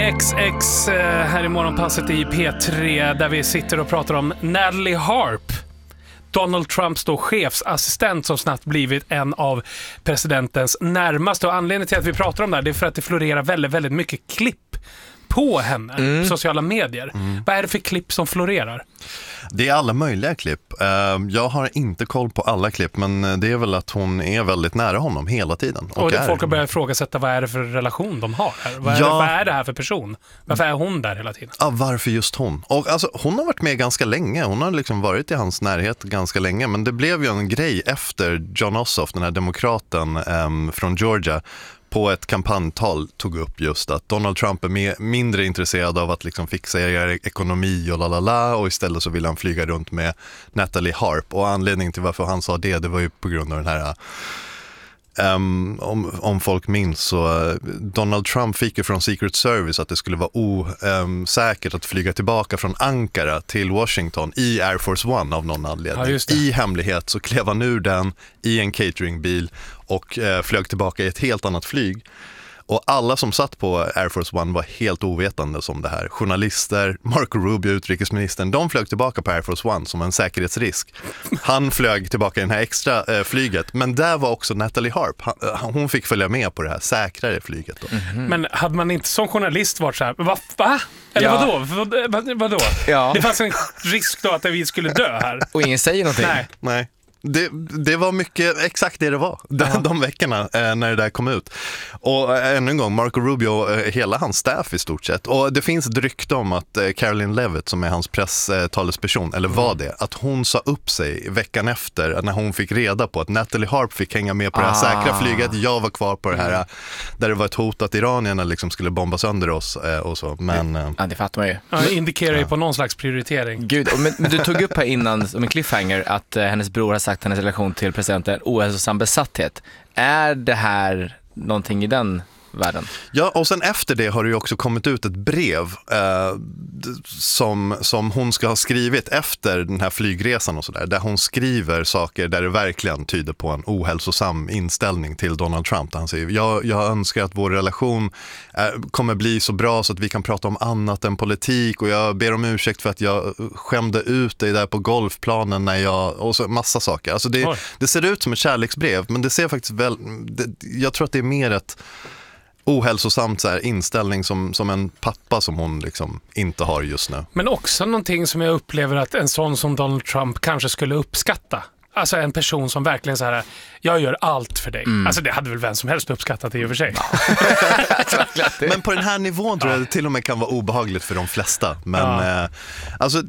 XX här i morgonpasset i P3 där vi sitter och pratar om Natalie Harp. Donald Trumps då chefsassistent som snabbt blivit en av presidentens närmaste. Och anledningen till att vi pratar om det här, det är för att det florerar väldigt, väldigt mycket klipp på henne på sociala medier. Vad är det för klipp som florerar? Det är alla möjliga klipp. Jag har inte koll på alla klipp, men det är väl att hon är väldigt nära honom hela tiden. Och folk har börjat ifrågasätta vad är det för relation de har här? Vad är det här för person? Varför är hon där hela tiden? Ja, varför just hon? Och alltså, hon har varit med ganska länge. Hon har liksom varit i hans närhet ganska länge. Men det blev ju en grej efter John Ossoff, den här demokraten från Georgia, på ett kampanjtal tog upp just att Donald Trump är mindre intresserad av att liksom fixa ekonomi och lalala, och istället så vill han flyga runt med Natalie Harp. Och anledningen till varför han sa det var ju på grund av den här om folk minns så Donald Trump fick ju från Secret Service att det skulle vara osäkert att flyga tillbaka från Ankara till Washington i Air Force One av någon anledning. Ja, i hemlighet så klev han ur den i en cateringbil och flög tillbaka i ett helt annat flyg. Och alla som satt på Air Force One var helt ovetande som det här. Journalister, Marco Rubio, utrikesministern, de flög tillbaka på Air Force One som en säkerhetsrisk. Han flög tillbaka i det här extra flyget. Men där var också Natalie Harp. Hon fick följa med på det här säkrare flyget då. Men hade man inte som journalist varit så här, va? Eller vadå? Ja. Det fanns en risk då att vi skulle dö här. Och ingen säger någonting. Nej. Det var mycket exakt det var de veckorna när det där kom ut. Och ännu en gång, Marco Rubio, hela hans staff i stort sett. Och det finns ett rykte om att Caroline Levitt, som är hans presstalesperson, eller var det, att hon sa upp sig veckan efter när hon fick reda på att Natalie Harp fick hänga med på det här säkra flyget. Jag var kvar på det här där det var ett hot att iranierna liksom skulle bomba sönder oss och så. Men, ja, det fattar man ju. Ja, det indikerar ju på någon slags prioritering. Gud, men du tog upp här innan som en cliffhanger att hennes bror har sagt hennes relation till presidenten ohälsosam besatthet. Är det här någonting i den världen? Ja, och sen efter det har det ju också kommit ut ett brev som hon ska ha skrivit efter den här flygresan och sådär, där hon skriver saker där det verkligen tyder på en ohälsosam inställning till Donald Trump. Han säger, jag önskar att vår relation kommer bli så bra så att vi kan prata om annat än politik, och jag ber om ursäkt för att jag skämde ut dig där på golfplanen när och så massa saker. Alltså det ser ut som ett kärleksbrev, men det ser faktiskt jag tror att det är mer ett ohälsosamt så här inställning som en pappa som hon liksom inte har just nu. Men också någonting som jag upplever att en sån som Donald Trump kanske skulle uppskatta. Alltså en person som verkligen så här, jag gör allt för dig. Alltså det hade väl vem som helst uppskattat i och för sig. Men på den här nivån tror jag det till och med kan vara obehagligt för de flesta. Men alltså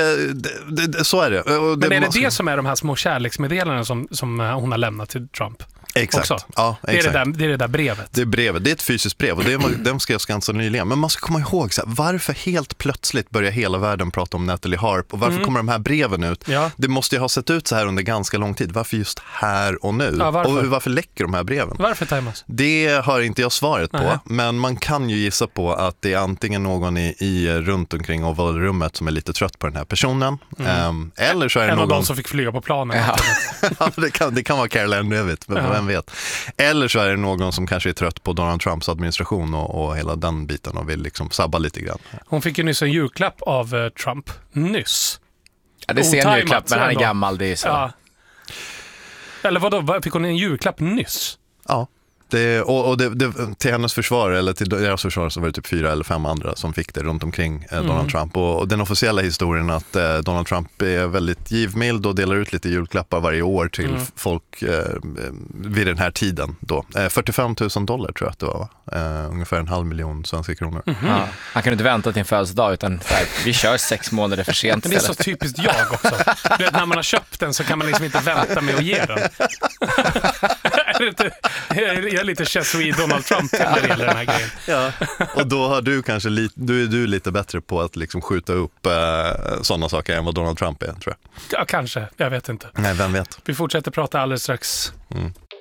så är det. Men är det som är de här små kärleksmeddelandena som hon har lämnat till Trump? Exakt. Också. Ja, exakt. Det är det där brevet. Det är brevet. Det är ett fysiskt brev och det skrevs ganska nyligen. Men man ska komma ihåg så här, varför helt plötsligt börjar hela världen prata om Natalie Harp och varför kommer de här breven ut? Ja. Det måste ju ha sett ut så här under ganska lång tid. Varför just här och nu? Ja, och varför läcker de här breven? Varför, Timas? Det har inte jag svaret på, men man kan ju gissa på att det är antingen någon runt omkring ovalrummet som är lite trött på den här personen. Eller så är det en någon av dem som fick flyga på planen. Ja. det kan vara Caroline Levitt, men vem vet. Eller så är det någon som kanske är trött på Donald Trumps administration och hela den biten och vill liksom sabba lite grann. Hon fick ju nyss en julklapp av Trump. Nyss. Ja, det ser en julklapp, men han är gammal, det är så. Ja. Eller vadå, fick hon en julklapp nyss? Ja. Det, till hennes försvar eller till deras försvar så var det typ 4 eller 5 andra som fick det runt omkring Donald Trump. Och den officiella historien att Donald Trump är väldigt givmild och delar ut lite julklappar varje år till folk vid den här tiden då. $45,000 tror jag att det var, ungefär 500 000 svenska kronor. Ja. Han kan inte vänta till en födelsedag utan vi kör 6 månader för sent. Men det är så typiskt jag också. När man har köpt den så kan man liksom inte vänta med att ge den. Jag är lite Chesoui Donald Trump när det gäller den här grejen. Ja, och då har du kanske du är lite bättre på att liksom skjuta upp sådana saker än vad Donald Trump är, tror jag. Ja, kanske. Jag vet inte. Nej, vem vet. Vi fortsätter prata alldeles strax.